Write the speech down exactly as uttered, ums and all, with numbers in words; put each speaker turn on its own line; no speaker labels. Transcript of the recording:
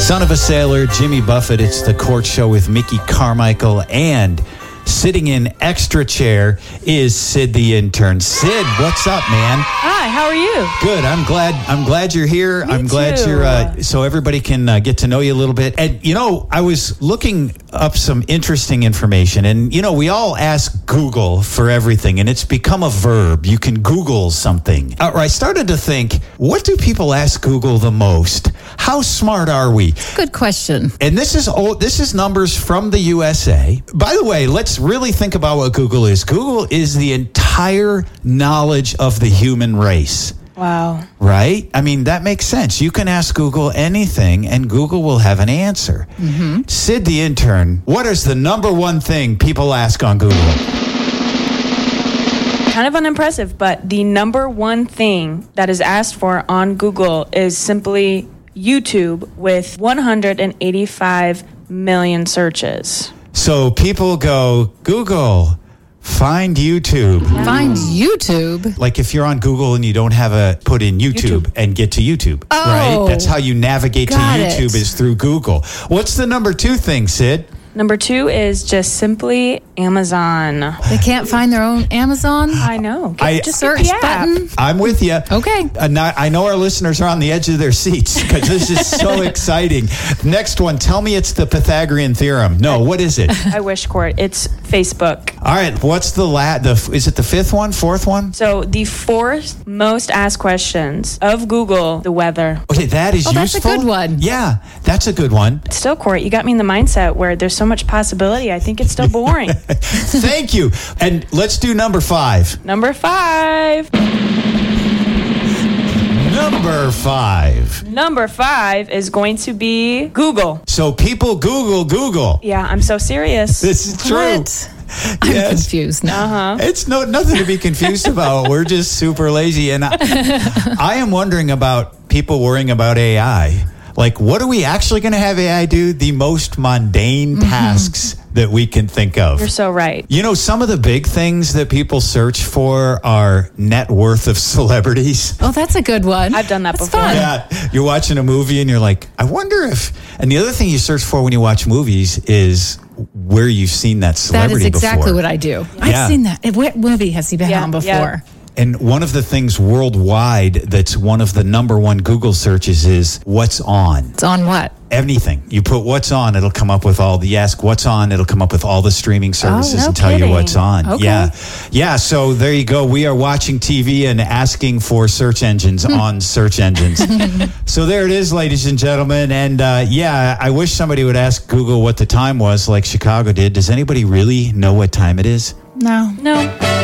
Son of a Sailor, Jimmy Buffett. It's the Court Show with Mickey Carmichael, and sitting in extra chair is Sid the intern. Sid, what's up, man?
Hi, how are you?
Good. I'm glad. I'm glad you're here.
Me
I'm glad
too.
you're uh, so everybody can uh, get to know you a little bit. And you know, I was looking up some interesting information, and you know, we all ask Google for everything, and it's become a verb. You can Google something. Uh, I started to think, what do people ask Google the most? How smart are we?
Good question.
And this is oh, this is numbers from the U S A. By the way, let's really think about what Google is. Google is the entire knowledge of the human race.
Wow.
Right? I mean, that makes sense. You can ask Google anything, and Google will have an answer. Mm-hmm. Sid the intern, what is the number one thing people ask on Google?
Kind of unimpressive, but the number one thing that is asked for on Google is simply YouTube with one hundred eighty-five million searches.
So people go, Google, find YouTube.
Find YouTube.
Like if you're on Google and you don't have a, put in YouTube,
YouTube.
and get to YouTube,
Oh.
right? That's how you navigate to
Got
YouTube
it.
is through Google. What's the number two thing, Sid?
Number two is just simply Amazon.
They can't find their own Amazon.
I know. Get-
I-
just
Search
get the app.
button.
I'm with you.
Okay.
Uh, not, I know our listeners are on the edge of their seats because this is so exciting. Next one, tell me it's the Pythagorean theorem. No, what is it?
I wish, Court. It's Facebook.
All right, what's the la- the is it the fifth one, fourth one?
So the fourth most asked questions of Google, the weather.
Okay, that is
Oh, that's a
useful.
good one.
Yeah, that's a good one.
Still, Court, you got me in the mindset where there's so much possibility. I think it's still boring.
Thank you. And let's do number five.
Number five.
Number five.
Number five is going to be Google.
So people Google Google.
Yeah, I'm so serious.
This is true.
What? I'm
Yes.
confused now.
Uh-huh.
It's no nothing to be confused about. We're just super lazy. And I, I am wondering about people worrying about A I. Like, what are we actually going to have A I do? The most mundane
Mm-hmm.
tasks that we can think of.
You're so right.
You know, some of the big things that people search for are net worth of celebrities.
Oh, that's a good one.
I've done that
That's
before.
fun.
Yeah, you're watching a movie and you're like, I wonder if. And the other thing you search for when you watch movies is where you've seen that
That
celebrity
is exactly
before.
what I do.
Yeah.
I've seen that. What movie has he been
Yeah,
on before?
yeah.
And one of the things worldwide that's one of the number one Google searches is what's on.
It's on what?
Anything. You put what's on, it'll come up with all the, you ask what's on, it'll come up with all the streaming services
no
and tell you
kidding.
what's on.
Okay.
Yeah. Yeah. So there you go. We are watching T V and asking for search engines on search engines. So there it is, ladies and gentlemen. And uh, yeah, I wish somebody would ask Google what the time was like Chicago did. Does anybody really know what time it is?
No.
No.